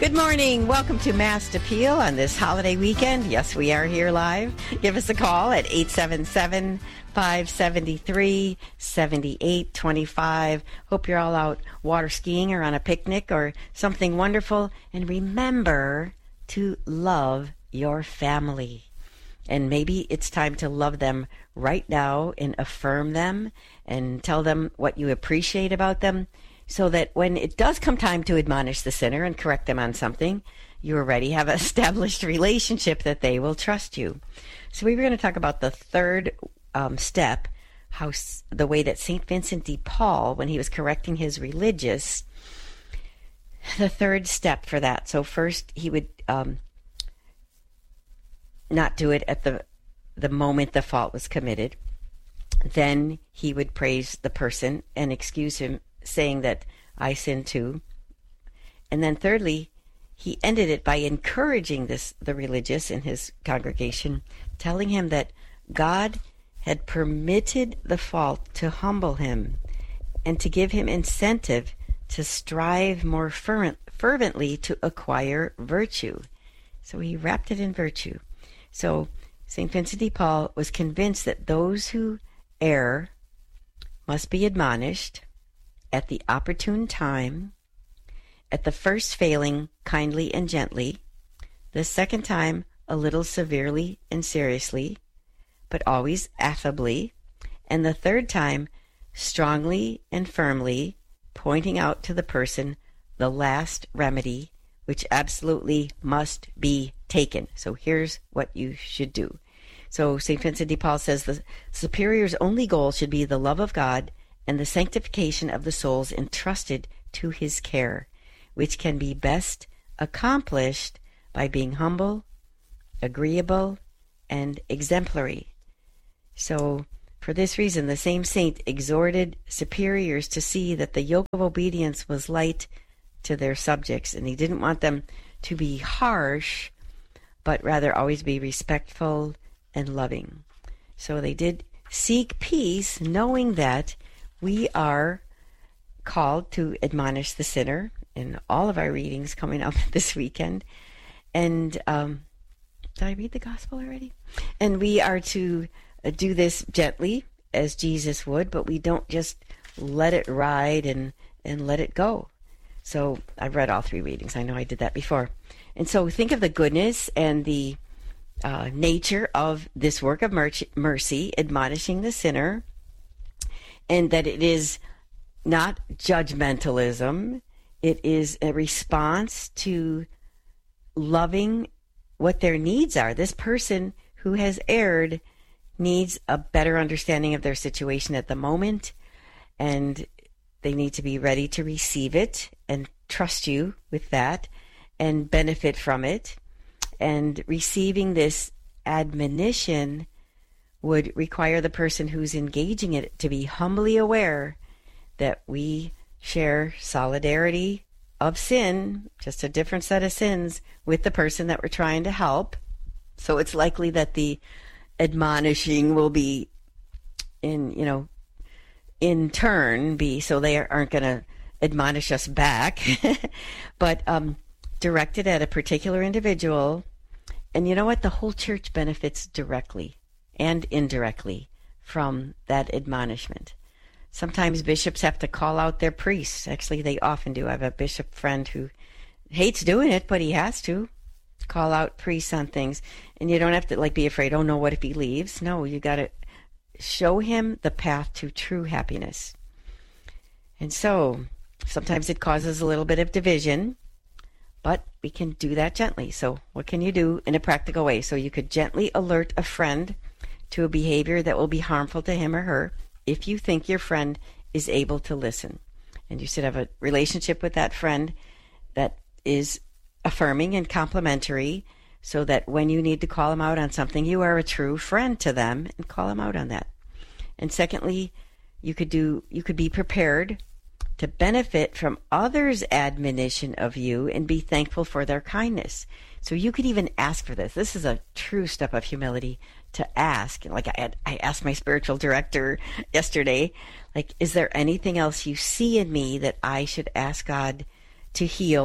Good morning. Welcome to Mast Appeal on this holiday weekend. Yes, we are here live. Give us a call at 877-573-7825. Hope you're all out water skiing or on a picnic or something wonderful. And remember to love your family. And maybe it's time to love them right now and affirm them and tell them what you appreciate about them, so that when it does come time to admonish the sinner and correct them on something, you already have an established relationship that they will trust you. So we were going to talk about the third step, how the way that St. Vincent de Paul, when he was correcting his religious, the third step for that. So first he would not do it at the moment the fault was committed. Then he would praise the person and excuse him, saying that I sin too. And then thirdly, he ended it by encouraging the religious in his congregation, telling him that God had permitted the fault to humble him and to give him incentive to strive more fervently to acquire virtue. So he wrapped it in virtue. So St. Vincent de Paul was convinced that those who err must be admonished at the opportune time, at the first failing kindly and gently, the second time a little severely and seriously, but always affably, and the third time strongly and firmly, pointing out to the person the last remedy which absolutely must be taken. So here's what you should do. So St. Vincent de Paul says the superior's only goal should be the love of God and the sanctification of the souls entrusted to his care, which can be best accomplished by being humble, agreeable, and exemplary. So, for this reason, the same saint exhorted superiors to see that the yoke of obedience was light to their subjects, and he didn't want them to be harsh, but rather always be respectful and loving. So they did seek peace, knowing that we are called to admonish the sinner in all of our readings coming up this weekend. And did I read the gospel already? And we are to do this gently, as Jesus would, but we don't just let it ride and let it go. So I've read all three readings. I know I did that before. And so think of the goodness and the nature of this work of mercy, admonishing the sinner, and that it is not judgmentalism. It is a response to loving what their needs are. This person who has erred needs a better understanding of their situation at the moment, and they need to be ready to receive it and trust you with that and benefit from it. And receiving this admonition would require the person who's engaging it to be humbly aware that we share solidarity of sin, just a different set of sins, with the person that we're trying to help. So it's likely that the admonishing will be in turn be, so they aren't going to admonish us back, but directed at a particular individual. And you know what? The whole church benefits directly and indirectly from that admonishment. Sometimes bishops have to call out their priests. Actually, they often do. I have a bishop friend who hates doing it, but he has to call out priests on things. And you don't have to be afraid, oh no, what if he leaves? No, you got to show him the path to true happiness. And so sometimes it causes a little bit of division, but we can do that gently. So what can you do in a practical way? So you could gently alert a friend to a behavior that will be harmful to him or her if you think your friend is able to listen. And you should have a relationship with that friend that is affirming and complimentary, so that when you need to call them out on something, you are a true friend to them and call them out on that. And secondly, you could be prepared to benefit from others' admonition of you and be thankful for their kindness. So you could even ask for this. This is a true step of humility, to ask. Like I asked my spiritual director yesterday, is there anything else you see in me that I should ask God to heal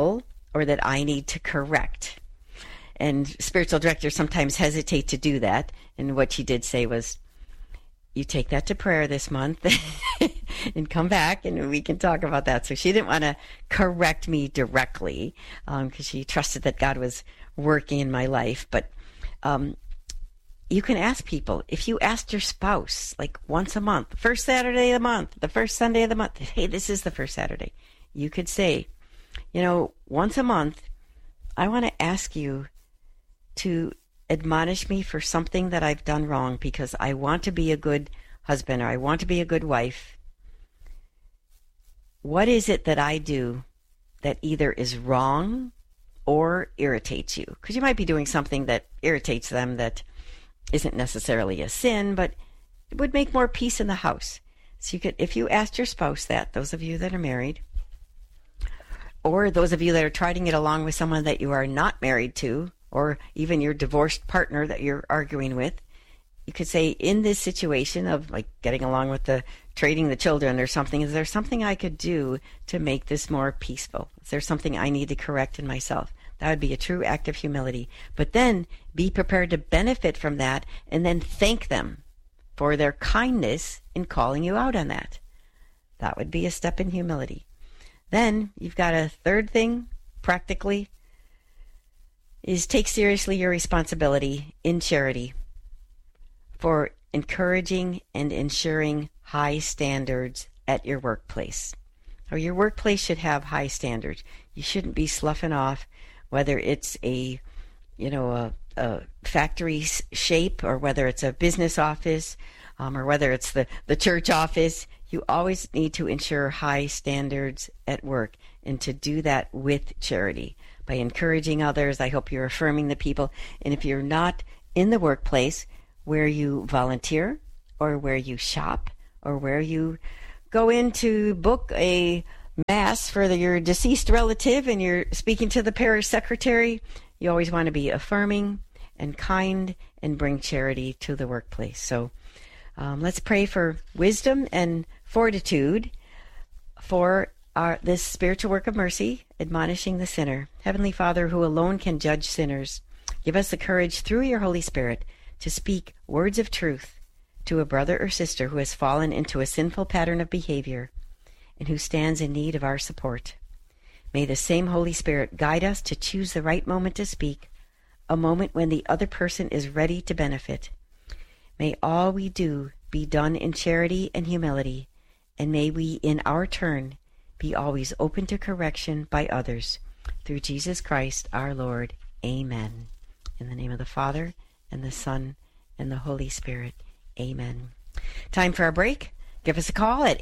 or that I need to correct. And spiritual directors sometimes hesitate to do that. And what she did say was, you take that to prayer this month and come back and we can talk about that. So she didn't want to correct me directly because she trusted that God was working in my life. But you can ask people. If you asked your spouse, like once a month, the first Saturday of the month, the first Sunday of the month, hey, this is the first Saturday. You could say, once a month, I want to ask you to admonish me for something that I've done wrong because I want to be a good husband or I want to be a good wife. What is it that I do that either is wrong or irritates you? Because you might be doing something that irritates them that isn't necessarily a sin, but it would make more peace in the house. So you could, if you asked your spouse that, those of you that are married, or those of you that are trying to get along with someone that you are not married to, or even your divorced partner that you're arguing with, you could say, in this situation of like getting along with trading the children or something, is there something I could do to make this more peaceful? Is there something I need to correct in myself? That would be a true act of humility. But then be prepared to benefit from that and then thank them for their kindness in calling you out on that. That would be a step in humility. Then you've got a third thing, practically, is take seriously your responsibility in charity for encouraging and ensuring high standards at your workplace. Or your workplace should have high standards. You shouldn't be sloughing off, whether it's a factory shape or whether it's a business office or whether it's the church office. You always need to ensure high standards at work, and to do that with charity. By encouraging others, I hope you're affirming the people. And if you're not in the workplace where you volunteer or where you shop or where you go in to book a mass for your deceased relative and you're speaking to the parish secretary, you always want to be affirming and kind and bring charity to the workplace. So let's pray for wisdom and fortitude for this spiritual work of mercy, admonishing the sinner. Heavenly Father, who alone can judge sinners, give us the courage through your Holy Spirit to speak words of truth to a brother or sister who has fallen into a sinful pattern of behavior and who stands in need of our support. May the same Holy Spirit guide us to choose the right moment to speak, a moment when the other person is ready to benefit. May all we do be done in charity and humility, and may we, in our turn, be always open to correction by others. Through Jesus Christ our Lord. Amen. In the name of the Father, and the Son, and the Holy Spirit. Amen. Time for our break. Give us a call at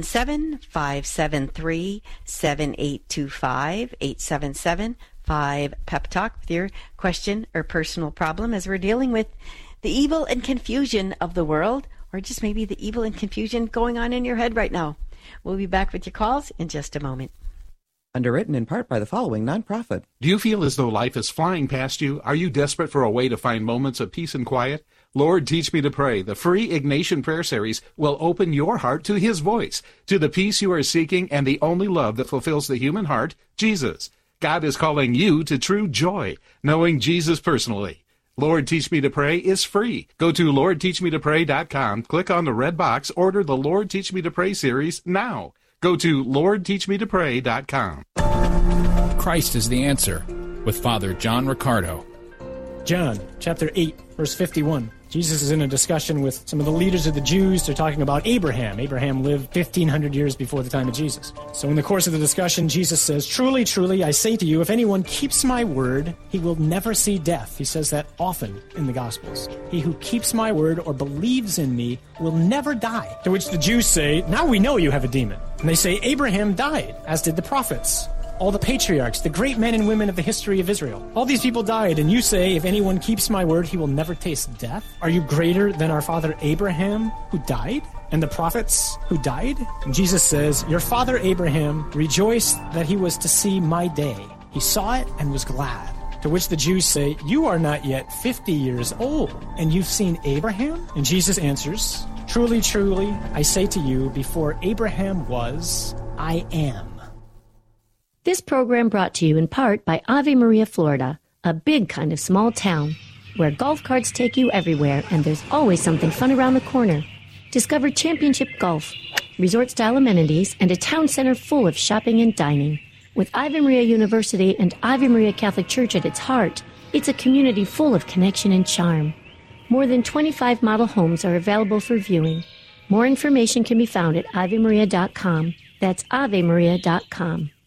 877-573-7825, 877-5-PEP-TALK with your question or personal problem as we're dealing with the evil and confusion of the world, or just maybe the evil and confusion going on in your head right now. We'll be back with your calls in just a moment. Underwritten in part by the following nonprofit. Do you feel as though life is flying past you? Are you desperate for a way to find moments of peace and quiet? Lord, Teach Me to Pray, the free Ignatian Prayer Series, will open your heart to His voice, to the peace you are seeking and the only love that fulfills the human heart, Jesus. God is calling you to true joy, knowing Jesus personally. Lord, Teach Me to Pray is free. Go to LordTeachMeToPray.com, click on the red box, order the Lord Teach Me to Pray series now. Go to LordTeachMeToPray.com. Christ is the answer, with Father John Riccardo. John, chapter 8, verse 51. Jesus is in a discussion with some of the leaders of the Jews. They're talking about Abraham. Abraham lived 1,500 years before the time of Jesus. So in the course of the discussion, Jesus says, "Truly, truly, I say to you, if anyone keeps my word, he will never see death." He says that often in the Gospels. "He who keeps my word or believes in me will never die." To which the Jews say, "Now we know you have a demon." And they say, "Abraham died, as did the prophets. All the patriarchs, the great men and women of the history of Israel. All these people died, and you say, if anyone keeps my word, he will never taste death? Are you greater than our father Abraham, who died? And the prophets who died?" And Jesus says, "Your father Abraham rejoiced that he was to see my day. He saw it and was glad." To which the Jews say, "You are not yet 50 years old, and you've seen Abraham?" And Jesus answers, "Truly, truly, I say to you, before Abraham was, I am." This program brought to you in part by Ave Maria, Florida, a big kind of small town where golf carts take you everywhere and there's always something fun around the corner. Discover championship golf, resort-style amenities, and a town center full of shopping and dining. With Ave Maria University and Ave Maria Catholic Church at its heart, it's a community full of connection and charm. More than 25 model homes are available for viewing. More information can be found at avemaria.com. That's avemaria.com.